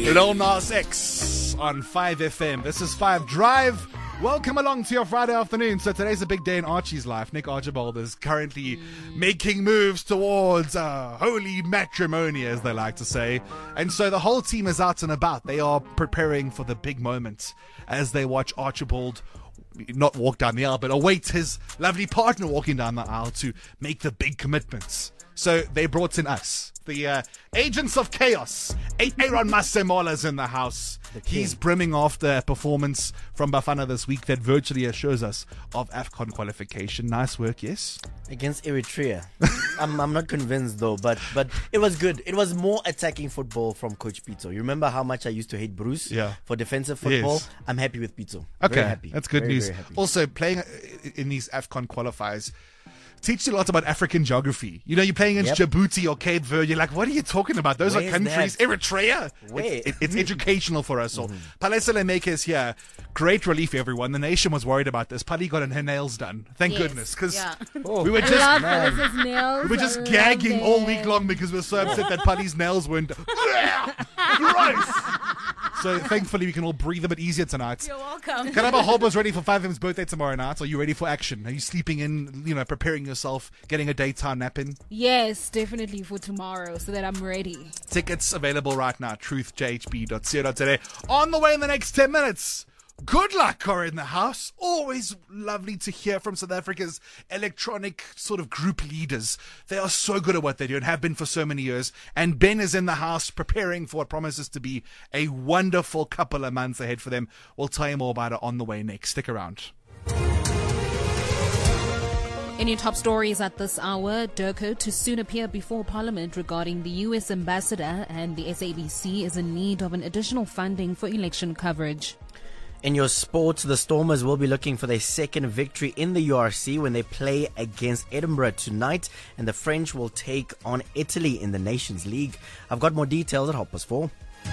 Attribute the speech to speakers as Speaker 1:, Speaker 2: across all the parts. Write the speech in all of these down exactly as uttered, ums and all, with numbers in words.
Speaker 1: Lil Nas X on five F M. This is five Drive. Welcome along to your Friday afternoon. So today's a big day in Archie's life. Nick Archibald is currently making moves towards uh, holy matrimony, as they like to say. And so the whole team is out and about. They are preparing for the big moment as they watch Archibald not walk down the aisle, but await his lovely partner walking down the aisle to make the big commitments. So they brought in us, the uh, agents of chaos. Aaron Masemola's in the house. He's brimming after a performance from Bafana this week that virtually assures us of AFCON qualification. Nice work, yes?
Speaker 2: Against Eritrea. I'm, I'm not convinced though, but but it was good. It was more attacking football from Coach Pito. You remember how much I used to hate Bruce
Speaker 1: yeah.
Speaker 2: for defensive football?
Speaker 1: Yes.
Speaker 2: I'm happy with Pito.
Speaker 1: Okay,
Speaker 2: very happy.
Speaker 1: That's good
Speaker 2: very,
Speaker 1: news.
Speaker 2: very happy.
Speaker 1: Also, playing in these AFCON qualifiers teach you a lot about African geography. You know, you're playing against
Speaker 2: Yep.
Speaker 1: Djibouti or Cape Verde. You're like, what are you talking about? Those
Speaker 2: Where's
Speaker 1: are countries.
Speaker 2: that?
Speaker 1: Eritrea.
Speaker 2: Where?
Speaker 1: It's, it, it's educational for us all. Mm-hmm. Palesele Maker is here. Great relief, everyone. The nation was worried about this. Pali got her nails done. Thank
Speaker 3: Yes.
Speaker 1: goodness. Because
Speaker 3: Yeah.
Speaker 2: Oh,
Speaker 1: we were
Speaker 3: I
Speaker 1: just
Speaker 3: love
Speaker 2: man.
Speaker 3: Phyllis's nails.
Speaker 1: we were just
Speaker 3: I love
Speaker 1: gagging all
Speaker 3: them.
Speaker 1: week long because we were so upset that Pali's nails weren't. Gross. So thankfully we can all breathe a bit easier tonight.
Speaker 3: You're welcome.
Speaker 1: Kanaba Hobo's ready for five M's birthday tomorrow night. Are you ready for action? Are you sleeping in, you know, preparing yourself, getting a daytime nap in?
Speaker 3: Yes, definitely for tomorrow so that I'm ready.
Speaker 1: Tickets available right now, truth j h b dot co dot z a. On the way in the next ten minutes. Good luck, Cora, in the house. Always lovely to hear from South Africa's electronic sort of group leaders. They are so good at what they do and have been for so many years. And Ben is in the house preparing for what promises to be a wonderful couple of months ahead for them. We'll tell you more about it on the way next. Stick around.
Speaker 3: In your top stories at this hour, Durko to soon appear before Parliament regarding the U S ambassador, and the S A B C is in need of an additional funding for election coverage.
Speaker 2: In your sports, the Stormers will be looking for their second victory in the U R C when they play against Edinburgh tonight, and the French will take on Italy in the Nations League. I've got more details at half past four.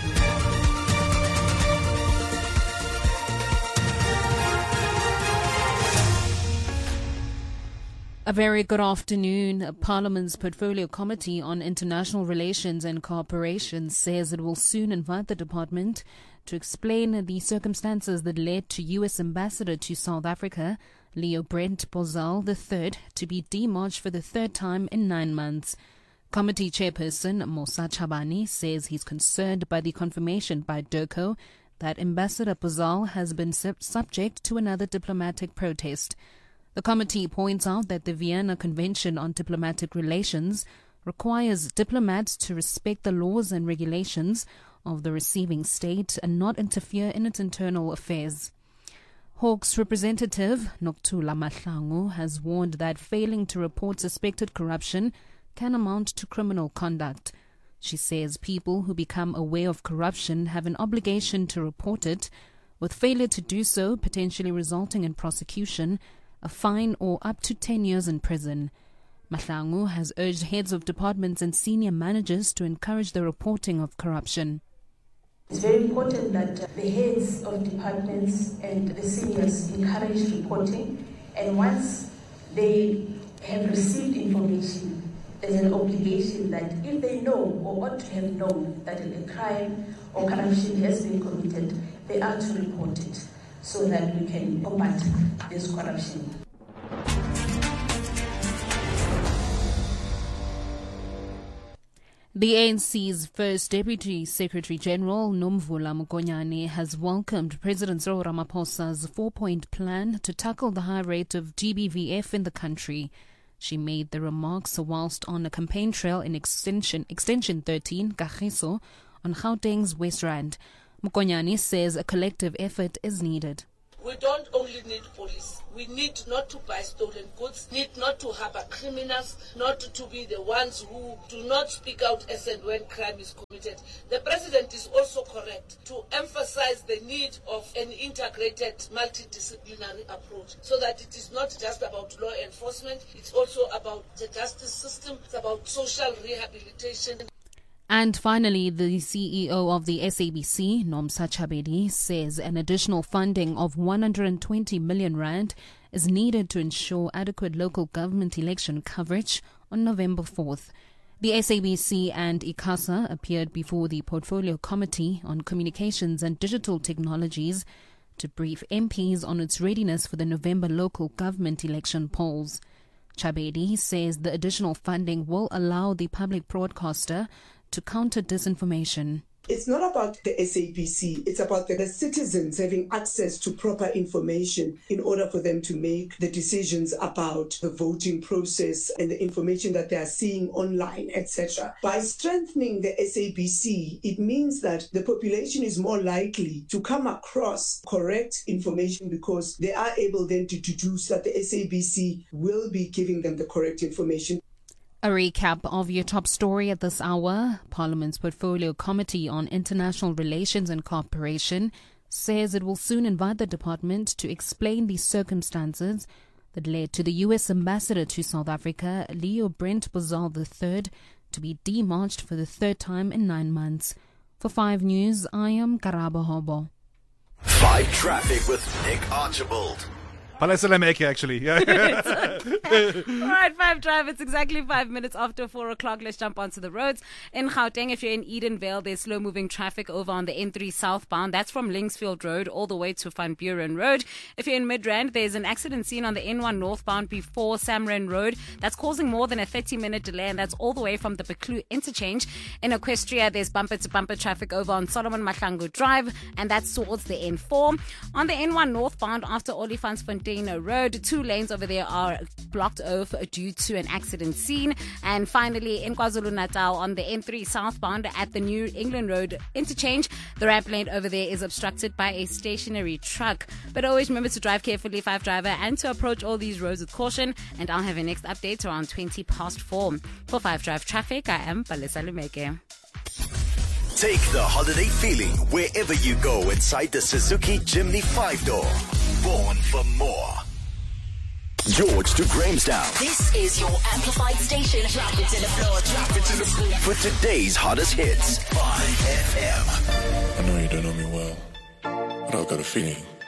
Speaker 3: A very good afternoon. Parliament's Portfolio Committee on International Relations and Cooperation says it will soon invite the department to explain the circumstances that led to U S Ambassador to South Africa, Leo Brent Bozal the third, to be demarched for the third time in nine months. Committee Chairperson Musa Chabani says he's concerned by the confirmation by Durko that Ambassador Bozal has been sub- subject to another diplomatic protest. The committee points out that the Vienna Convention on Diplomatic Relations requires diplomats to respect the laws and regulations of the receiving state and not interfere in its internal affairs. Hawks representative Nokuthula Mahlangu has warned that failing to report suspected corruption can amount to criminal conduct. She says people who become aware of corruption have an obligation to report it, with failure to do so potentially resulting in prosecution, a fine, or up to ten years in prison. Mahlangu has urged heads of departments and senior managers to encourage the reporting of corruption.
Speaker 4: It's very important that the heads of departments and the seniors encourage reporting, and once they have received information, there's an obligation that if they know or ought to have known that a crime or corruption has been committed, they are to report it, so that we can combat this corruption.
Speaker 3: The A N C's first Deputy Secretary General, Nomvula Mokonyane, has welcomed President Cyril Ramaphosa's four-point plan to tackle the high rate of G B V F in the country. She made the remarks whilst on a campaign trail in Extension, extension thirteen, Kagiso, on Gauteng's West Rand. Mokonyane says a collective effort is needed.
Speaker 5: We don't only need police. We need not to buy stolen goods, need not to harbor criminals, not to be the ones who do not speak out as and when crime is committed. The President is also correct to emphasize the need of an integrated, multidisciplinary approach, so that it is not just about law enforcement, it's also about the justice system, it's about social rehabilitation.
Speaker 3: And finally, the C E O of the S A B C, Nomsa Chabedi, says an additional funding of one hundred twenty million rand is needed to ensure adequate local government election coverage on November fourth. The S A B C and ICASA appeared before the Portfolio Committee on Communications and Digital Technologies to brief M Ps on its readiness for the November local government election polls. Chabedi says the additional funding will allow the public broadcaster to counter disinformation.
Speaker 6: It's not about the S A B C, it's about the citizens having access to proper information in order for them to make the decisions about the voting process and the information that they are seeing online, et cetera. By strengthening the S A B C, it means that the population is more likely to come across correct information because they are able then to deduce that the S A B C will be giving them the correct information.
Speaker 3: A recap of your top story at this hour. Parliament's Portfolio Committee on International Relations and Cooperation says it will soon invite the department to explain the circumstances that led to the U S ambassador to South Africa, Leo Brent Bozal the third, to be demarched for the third time in nine months. For Five News, I am Karabo Hobo.
Speaker 7: Five Traffic with Nick Archibald.
Speaker 1: Palasalameke, actually. Yeah.
Speaker 8: All right, Five Drive. It's exactly five minutes after four o'clock. Let's jump onto the roads. In Gauteng, if you're in Edenvale, there's slow-moving traffic over on the N three southbound. That's from Linksfield Road all the way to Van Buren Road. If you're in Midrand, there's an accident scene on the N one northbound before Samren Road. That's causing more than a thirty-minute delay, and that's all the way from the Beklu interchange. In Equestria, there's bumper-to-bumper traffic over on Solomon Mahlangu Drive, and that's towards the N four. On the N one northbound, after Olifantsfontein Road, two lanes over there are blocked off due to an accident scene. And finally, in KwaZulu-Natal, on the N three southbound at the New England Road interchange, the ramp lane over there is obstructed by a stationary truck. But always remember to drive carefully, Five Driver, and to approach all these roads with caution. And I'll have a next update around twenty past four. For Five Drive Traffic, I am Palesa Lumeke.
Speaker 7: Take the holiday feeling wherever you go inside the Suzuki Jimny five-door. Born for more. George to Grahamstown.
Speaker 9: This is your amplified station. Drop it to the floor. Drop it to the floor.
Speaker 7: For today's hottest hits, five F M.
Speaker 10: I know you don't know me well, but I've got a feeling